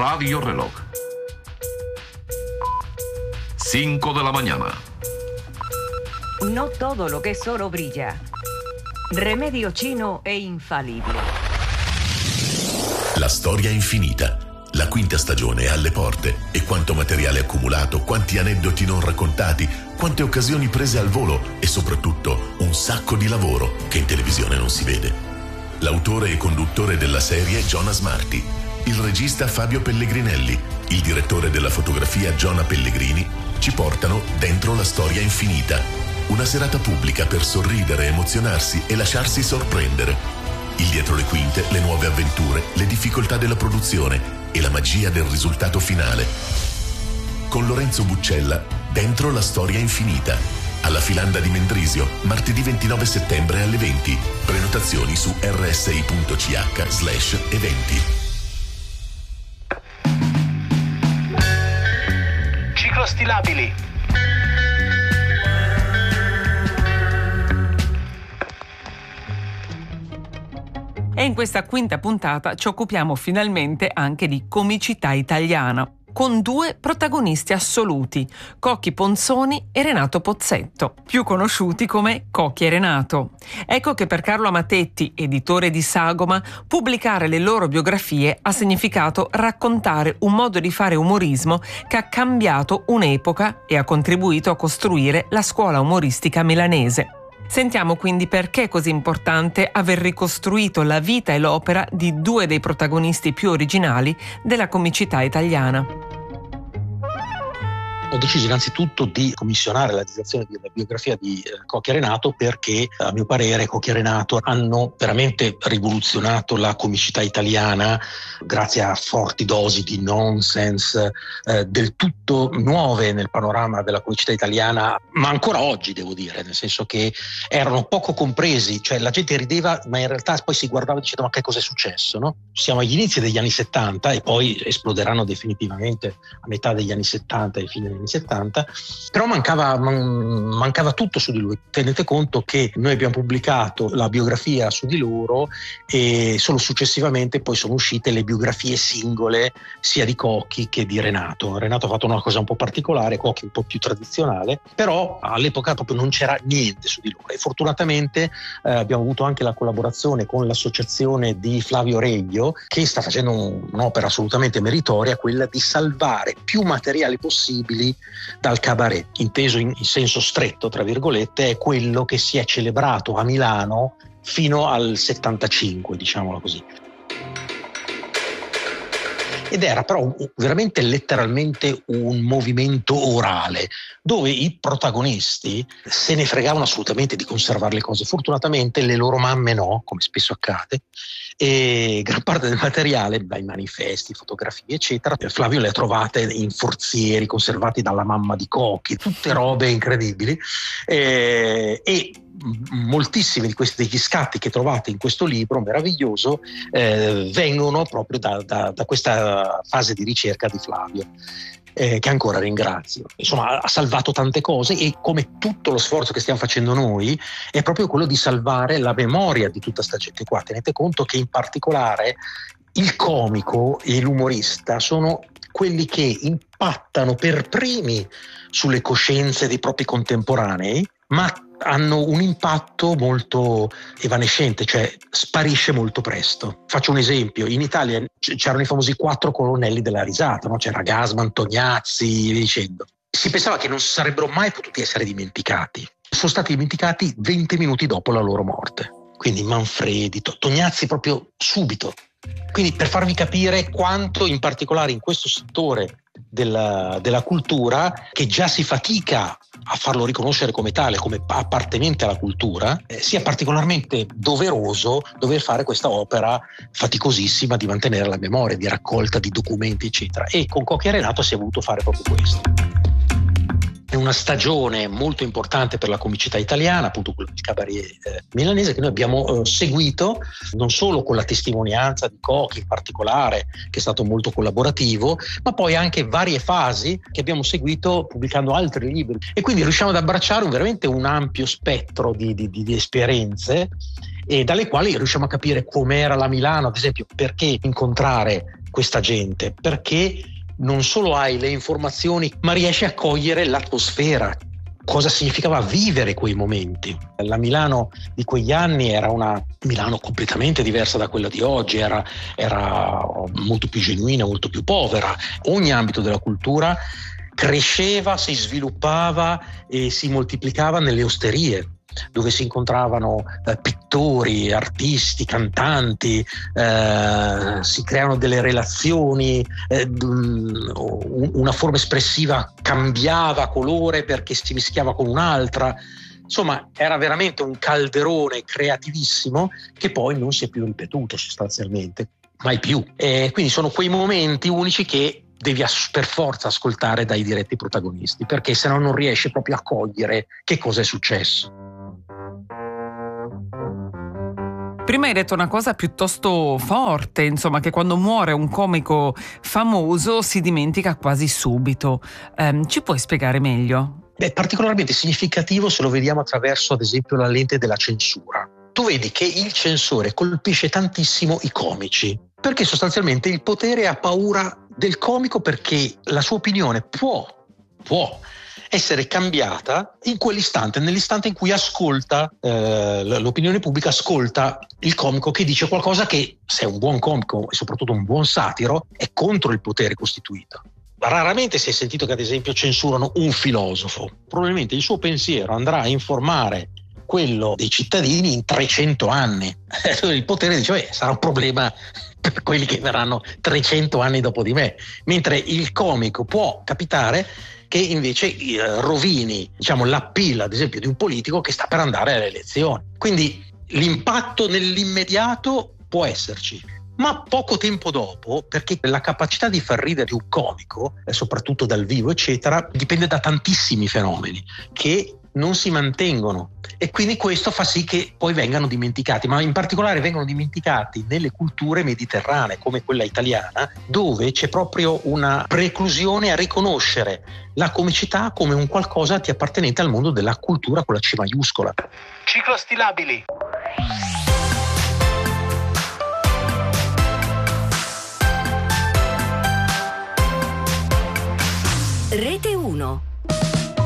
Radio Reloj. 5 de la mañana. No todo lo que es oro brilla. Remedio chino e infalibile. La storia è infinita. La quinta stagione è alle porte e quanto materiale accumulato, quanti aneddoti non raccontati, quante occasioni prese al volo e soprattutto un sacco di lavoro che in televisione non si vede. L'autore e conduttore della serie è Jonas Marti, il regista Fabio Pellegrinelli, il direttore della fotografia Giona Pellegrini ci portano dentro la storia infinita. Una serata pubblica per sorridere, emozionarsi e lasciarsi sorprendere. Il dietro le quinte, le nuove avventure, le difficoltà della produzione e la magia del risultato finale. Con Lorenzo Buccella, dentro la storia infinita. Alla Filanda di Mendrisio, martedì 29 alle 20. Prenotazioni su rsi.ch/eventi. Ciclostilabili. E in questa quinta puntata ci occupiamo finalmente anche di comicità italiana, con due protagonisti assoluti, Cocchi Ponzoni e Renato Pozzetto, più conosciuti come Cocchi e Renato. Ecco che per Carlo Amatetti, editore di Sagoma, pubblicare le loro biografie ha significato raccontare un modo di fare umorismo che ha cambiato un'epoca e ha contribuito a costruire la scuola umoristica milanese. Sentiamo quindi perché è così importante aver ricostruito la vita e l'opera di due dei protagonisti più originali della comicità italiana. Ho deciso innanzitutto di commissionare la realizzazione della biografia di Cocchi e Renato perché, a mio parere, Cocchi e Renato hanno veramente rivoluzionato la comicità italiana grazie a forti dosi di nonsense del tutto nuove nel panorama della comicità italiana, ma ancora oggi devo dire, nel senso che erano poco compresi, cioè la gente rideva ma in realtà poi si guardava dicendo ma che cosa è successo, no? Siamo agli inizi degli anni 70 e poi esploderanno definitivamente a metà degli anni 70 e fine degli anni 70, però mancava tutto su di lui. Tenete conto che noi abbiamo pubblicato la biografia su di loro e solo successivamente poi sono uscite le biografie singole sia di Cocchi che di Renato. Renato ha fatto una cosa un po' particolare, Cocchi un po' più tradizionale, però all'epoca proprio non c'era niente su di loro e fortunatamente abbiamo avuto anche la collaborazione con l'associazione di Flavio Reglio che sta facendo un'opera assolutamente meritoria, quella di salvare più materiali possibili dal cabaret, inteso in senso stretto tra virgolette, è quello che si è celebrato a Milano fino al 75, diciamolo così. Ed era però veramente letteralmente un movimento orale dove i protagonisti se ne fregavano assolutamente di conservare le cose. Fortunatamente le loro mamme no, come spesso accade, e gran parte del materiale, dai manifesti, fotografie eccetera, Flavio le ha trovate in forzieri conservati dalla mamma di Cocchi, tutte robe incredibili, e moltissimi di questi degli scatti che trovate in questo libro meraviglioso vengono proprio da questa fase di ricerca di Flavio, che ancora ringrazio. Insomma, ha salvato tante cose e come tutto lo sforzo che stiamo facendo noi è proprio quello di salvare la memoria di tutta sta gente qua. Tenete conto che in particolare il comico e l'umorista sono quelli che impattano per primi sulle coscienze dei propri contemporanei, ma hanno un impatto molto evanescente, cioè sparisce molto presto. Faccio un esempio: in Italia c'erano i famosi 4 colonnelli della risata, no? C'era Gasman, Tognazzi e via dicendo. Si pensava che non sarebbero mai potuti essere dimenticati. Sono stati dimenticati 20 minuti dopo la loro morte. Quindi Manfredi, Tognazzi proprio subito. Quindi per farvi capire quanto in particolare in questo settore della cultura, che già si fatica a farlo riconoscere come tale, come appartenente alla cultura, sia particolarmente doveroso dover fare questa opera faticosissima di mantenere la memoria, di raccolta di documenti eccetera, e con Cocchi e Renato si è voluto fare proprio questo. È una stagione molto importante per la comicità italiana, appunto quello del cabaret milanese, che noi abbiamo seguito non solo con la testimonianza di Cocchi in particolare, che è stato molto collaborativo, ma poi anche varie fasi che abbiamo seguito pubblicando altri libri, e quindi riusciamo ad abbracciare veramente un ampio spettro di esperienze, e dalle quali riusciamo a capire com'era la Milano, ad esempio perché incontrare questa gente, perché non solo hai le informazioni, ma riesci a cogliere l'atmosfera, cosa significava vivere quei momenti. La Milano di quegli anni era una Milano completamente diversa da quella di oggi, era molto più genuina, molto più povera. Ogni ambito della cultura cresceva, si sviluppava e si moltiplicava nelle osterie, dove si incontravano pittori, artisti, cantanti, si creano delle relazioni, una forma espressiva cambiava colore perché si mischiava con un'altra. Insomma, era veramente un calderone creativissimo che poi non si è più ripetuto sostanzialmente, mai più. E quindi sono quei momenti unici che devi per forza ascoltare dai diretti protagonisti, perché se no non riesci proprio a cogliere che cosa è successo. Prima hai detto una cosa piuttosto forte, insomma, che quando muore un comico famoso si dimentica quasi subito. Ci puoi spiegare meglio? È particolarmente significativo se lo vediamo attraverso, ad esempio, la lente della censura. Tu vedi che il censore colpisce tantissimo i comici, perché sostanzialmente il potere ha paura del comico, perché la sua opinione può essere cambiata in quell'istante, nell'istante in cui ascolta, l'opinione pubblica ascolta il comico che dice qualcosa che, se è un buon comico e soprattutto un buon satiro, è contro il potere costituito. Raramente si è sentito che ad esempio censurano un filosofo. Probabilmente il suo pensiero andrà a informare quello dei cittadini in 300 anni. Il potere dice, sarà un problema per quelli che verranno 300 anni dopo di me. Mentre il comico può capitare che invece rovini, diciamo, l'appeal, ad esempio, di un politico che sta per andare alle elezioni. Quindi l'impatto nell'immediato può esserci, ma poco tempo dopo, perché la capacità di far ridere di un comico, soprattutto dal vivo, eccetera, dipende da tantissimi fenomeni che non si mantengono, e quindi questo fa sì che poi vengano dimenticati, ma in particolare vengono dimenticati nelle culture mediterranee come quella italiana, dove c'è proprio una preclusione a riconoscere la comicità come un qualcosa di appartenente al mondo della cultura con la C maiuscola. Ciclostilabili. Rete 1.